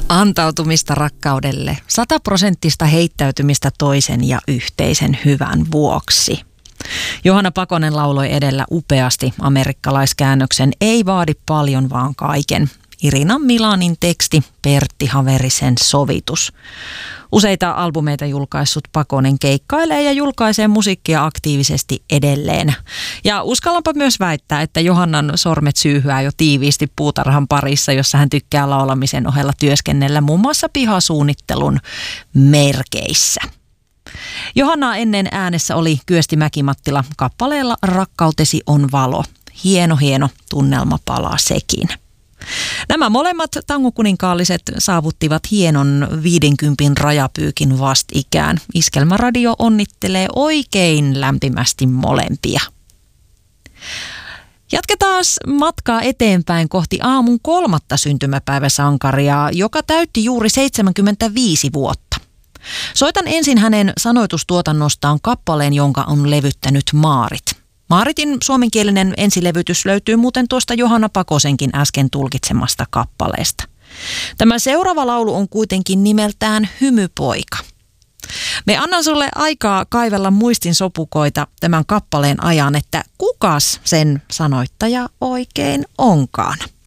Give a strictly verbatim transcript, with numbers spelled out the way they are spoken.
Antautumista rakkaudelle, sataprosenttista heittäytymistä toisen ja yhteisen hyvän vuoksi. Johanna Pakonen lauloi edellä upeasti amerikkalaiskäännöksen Ei vaadi paljon, vaan kaiken. Irina Milanin teksti, Pertti Haverisen sovitus. Useita albumeita julkaissut Pakonen keikkailee ja julkaisee musiikkia aktiivisesti edelleen. Ja uskallanpa myös väittää, että Johannan sormet syyhyää jo tiiviisti puutarhan parissa, jossa hän tykkää laulamisen ohella työskennellä muun muassa pihasuunnittelun merkeissä. Johannaa ennen äänessä oli Kyösti Mäki-Mattila kappaleella Rakkautesi on valo. Hieno, hieno tunnelmapala sekin. Nämä molemmat tangokuninkaalliset saavuttivat hienon viidenkympin rajapyykin vastikään. Iskelmäradio onnittelee oikein lämpimästi molempia. Jatketaan matkaa eteenpäin kohti aamun kolmatta syntymäpäiväsankaria, joka täytti juuri seitsemänkymmentäviisi vuotta. Soitan ensin hänen sanoitustuotannostaan kappaleen, jonka on levyttänyt Maarit. Maaritin suomenkielinen ensilevytys löytyy muuten tuosta Johanna Pakosenkin äsken tulkitsemasta kappaleesta. Tämä seuraava laulu on kuitenkin nimeltään Hymypoika. Me annan sulle aikaa kaivella muistin sopukoita tämän kappaleen ajan, että kukas sen sanoittaja oikein onkaan.